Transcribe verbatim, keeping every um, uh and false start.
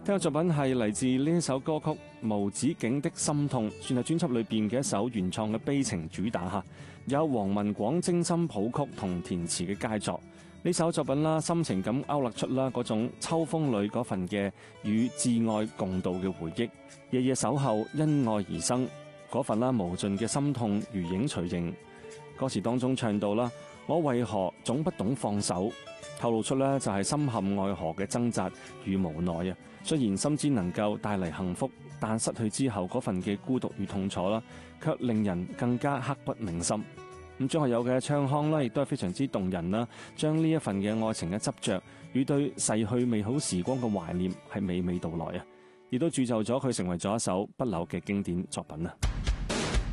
聽嘅作品係嚟自呢一首歌曲《無止境的心痛》，算係專輯裏邊嘅一首原創嘅悲情主打吓，有黃文廣精心譜曲同填詞嘅佳作。呢首作品啦，深情咁勾勒出啦嗰種秋風裏嗰份嘅與摯愛共度嘅回憶，夜夜守候因愛而生嗰份啦無盡嘅心痛如影隨形。歌詞當中唱到啦，我為何總不懂放手，透露出咧就係深陷愛河嘅掙扎與無奈啊。雖然深知能夠帶嚟幸福，但失去之後嗰份嘅孤獨與痛楚啦，卻令人更加刻骨銘心。咁張學友嘅唱腔呢，亦都係非常之動人啦，將呢一份嘅愛情嘅執着與對逝去美好時光嘅懷念係娓娓道來啊，亦都鑄就咗佢成為咗一首不朽嘅經典作品啊。